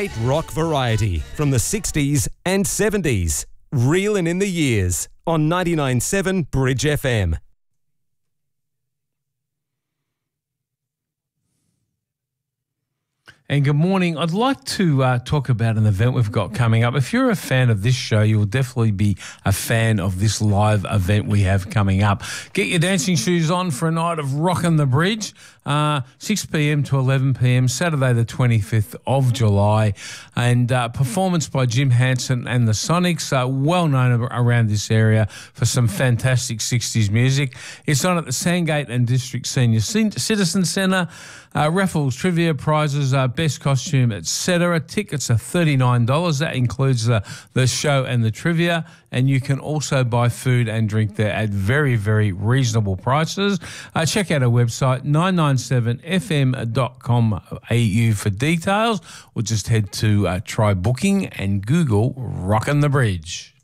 Great rock variety from the 60s and 70s. Reelin' in the Years on 99.7 Bridge FM. And good morning. I'd like to talk about an event we've got coming up. If you're a fan of this show, you'll definitely be a fan of this live event we have coming up. Get your dancing shoes on for a night of Rockin' the Bridge, 6 p.m. to 11 p.m, Saturday the 25th of July. And performance by Jim Hansen and the Sonics, well known around this area for some fantastic 60s music. It's on at the Sandgate and District Senior Citizen Centre. Raffles, trivia, prizes, best costume, etc. Tickets are $39. That includes the show and the trivia. And you can also buy food and drink there at very, very reasonable prices. Check out our website, 997fm.com.au for details, or just head to Try Booking and Google Rockin' the Bridge.